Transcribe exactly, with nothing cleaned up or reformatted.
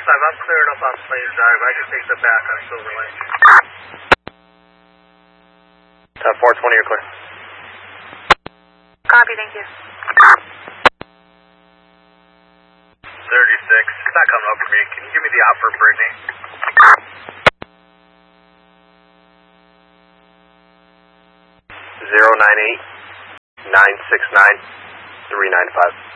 five, I'm clearing up on Plains Drive. I can take the back on Silver Lake. Uh, four twenty, you're clear. Copy, thank you. thirty-six, it's not coming up for me. Can you give me the op for Brittany? Zero nine eight nine six nine three nine five.